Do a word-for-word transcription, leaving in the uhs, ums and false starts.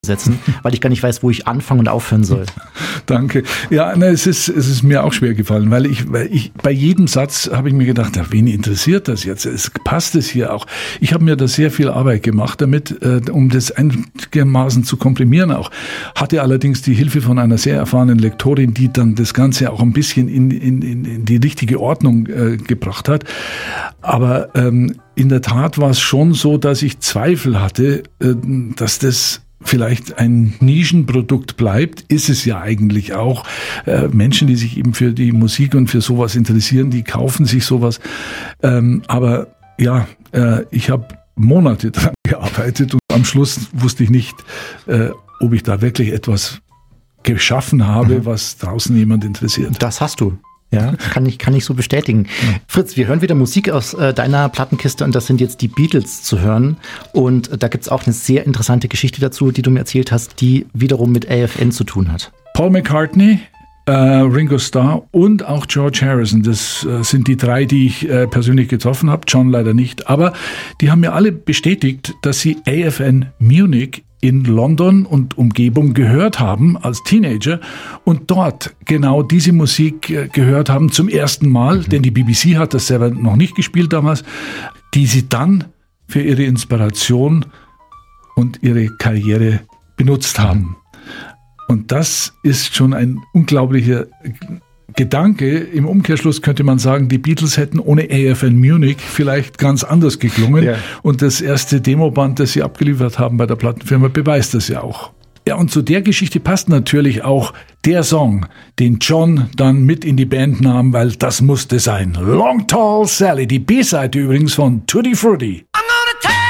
setzen, weil ich gar nicht weiß, wo ich anfangen und aufhören soll. Danke. Ja, ne, es ist, es ist mir auch schwer gefallen, weil ich, weil ich, bei jedem Satz habe ich mir gedacht, na, wen interessiert das jetzt? Es passt es hier auch. Ich habe mir da sehr viel Arbeit gemacht damit, äh, um das einigermaßen zu komprimieren auch. Hatte allerdings die Hilfe von einer sehr erfahrenen Lektorin, die dann das Ganze auch ein bisschen in, in, in, in die richtige Ordnung äh, gebracht hat. Aber ähm, in der Tat war es schon so, dass ich Zweifel hatte, äh, dass das vielleicht ein Nischenprodukt bleibt, ist es ja eigentlich auch. Äh, Menschen, die sich eben für die Musik und für sowas interessieren, die kaufen sich sowas. Ähm, aber ja, äh, ich habe Monate daran gearbeitet und am Schluss wusste ich nicht, äh, ob ich da wirklich etwas geschaffen habe, mhm. was draußen jemand interessiert. Das hast du. Ja, kann ich, kann ich so bestätigen. Ja. Fritz, wir hören wieder Musik aus äh, deiner Plattenkiste und das sind jetzt die Beatles zu hören. Und äh, da gibt's auch eine sehr interessante Geschichte dazu, die du mir erzählt hast, die wiederum mit A F N zu tun hat. Paul McCartney, äh, Ringo Starr und auch George Harrison. Das äh, sind die drei, die ich äh, persönlich getroffen habe. John leider nicht. Aber die haben mir alle bestätigt, dass sie A F N Munich in London und Umgebung gehört haben als Teenager und dort genau diese Musik gehört haben zum ersten Mal, mhm. denn die B B C hat das selber noch nicht gespielt damals, die sie dann für ihre Inspiration und ihre Karriere benutzt haben. Und das ist schon ein unglaublicher Gedanke. Im Umkehrschluss könnte man sagen, die Beatles hätten ohne A F N Munich vielleicht ganz anders geklungen. Ja. Und das erste Demoband, das sie abgeliefert haben bei der Plattenfirma, beweist das ja auch. Ja, und zu der Geschichte passt natürlich auch der Song, den John dann mit in die Band nahm, weil das musste sein. Long Tall Sally, die B-Seite übrigens von Tutti Frutti.